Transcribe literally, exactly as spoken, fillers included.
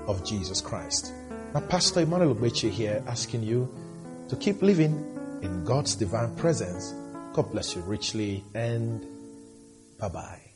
of Jesus Christ. Now, Pastor Emmanuel Ogbeche here asking you to keep living in God's divine presence. God bless you richly, and bye-bye.